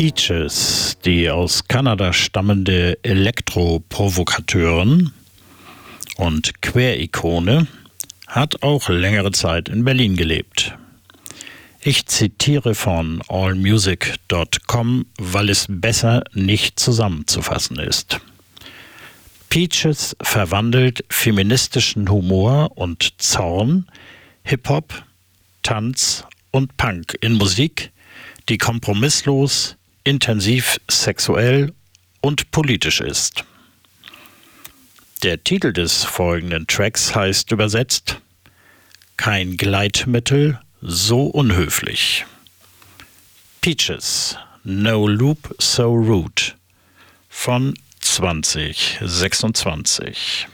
Peaches, die aus Kanada stammende Elektro-Provokateurin und Queer-Ikone, hat auch längere Zeit in Berlin gelebt. Ich zitiere von allmusic.com, weil es besser nicht zusammenzufassen ist. Peaches verwandelt feministischen Humor und Zorn, Hip-Hop, Tanz und Punk in Musik, die kompromisslos, intensiv sexuell und politisch ist. Der Titel des folgenden Tracks heißt übersetzt Kein Gleitmittel so unhöflich. Peaches, No Loop So Rude von 2026.